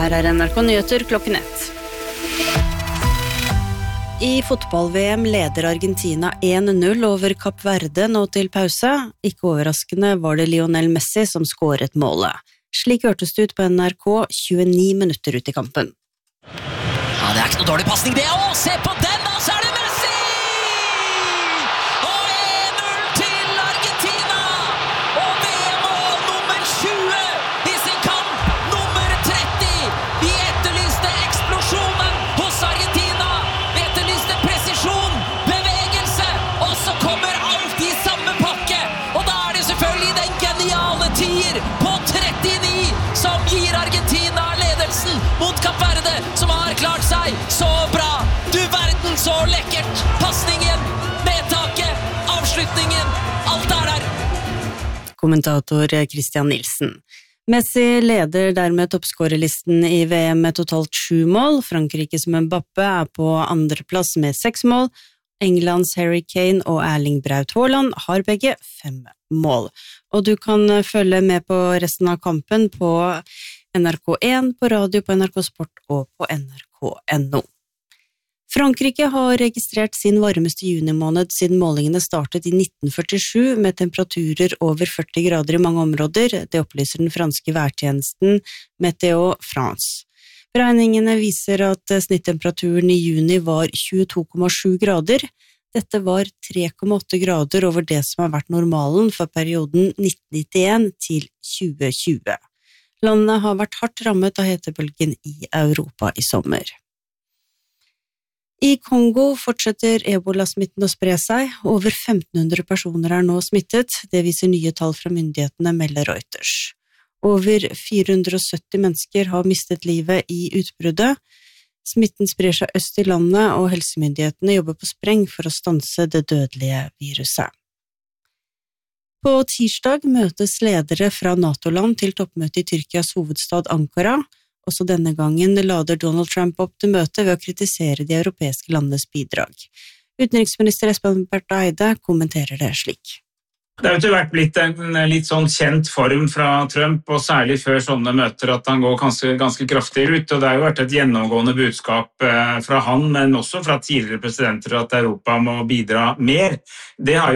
Her NRK Nyheter klokken 1. I fotball-VM leder Argentina 1-0 over Kapp Verde nå til pause. Ikke overraskende var det Lionel Messi som skåret målet. Slik hørtes det ut på NRK 29 minutter ut i kampen. Ja, det er ikke noe dårlig passning det. Å, se på den, og så er det Messi! Og 1-0 til Argentina! Og VM-mål nummer 20 i sin kamp, nummer 30! Vi etterlyste eksplosjonen hos Argentina! Vi etterlyste presisjon, bevegelse, og så kommer alt i samme pakke! Og da er det selvfølgelig den geniale tier på 39 som gir Argentina ledelsen mot Kapp Verde, som har klart seg så bra. Du verden, så lekkert. Passningen, medtaket, avslutningen, alt er der. Kommentator Christian Nielsen. Messi leder dermed toppskårerlisten i VM med totalt 7 mål. Frankrikes Mbappé er på andreplass med 6 mål. Englands Harry Kane og Erling Braut Haaland har begge 5 mål. Og du kan følge med på resten av kampen på NRK1, på radio, på NRK Sport og på NRK.no. Frankrike har registrert sin varmeste junimåned siden målingene startet i 1947 med temperaturer over 40 grader i mange områder. Det opplyser den franske værtjenesten Météo France. Beregningene viser at snittemperaturen i juni var 22,7 grader. Dette var 3,8 grader over det som har vært normalen for perioden 1991 til 2020. Landet har vært hardt rammet av hetebølgen i Europa i sommer. I Kongo fortsetter ebola-smitten å spre seg. Over 1500 personer er nå smittet. Det viser nye tall fra myndighetene, melder Reuters. Over 470 mennesker har mistet livet i utbruddet. Smitten sprer seg øst i landet, og helsemyndighetene jobber på spreng for å stanse det dødelige viruset. På tirsdag møtes ledere fra NATO-land til toppmøte i Tyrkias hovedstad Ankara. Også denne gangen lader Donald Trump opp til møte ved å kritisere de europeiske landenes bidrag. Utenriksminister Espen Barth Eide kommenterer det slik. Det har jo vært blitt en litt sånn kjent form fra Trump, og særlig før sånne møter, at han går ganske kraftig ut. Og det har jo vært et gjennomgående budskap fra han, men også fra tidligere presidenter, at Europa må bidra mer. Det har